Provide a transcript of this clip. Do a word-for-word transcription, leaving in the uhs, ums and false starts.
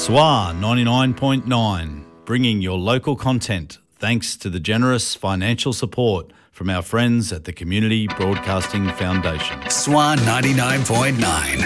S W A ninety-nine point nine, bringing your local content thanks to the generous financial support from our friends at the Community Broadcasting Foundation. S W A ninety-nine point nine.